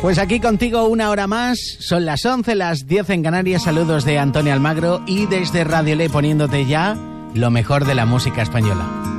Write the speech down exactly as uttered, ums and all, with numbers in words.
Pues aquí contigo una hora más, son las once, las diez en Canarias. Saludos de Antonio Almagro y desde Radio Ley poniéndote ya lo mejor de la música española.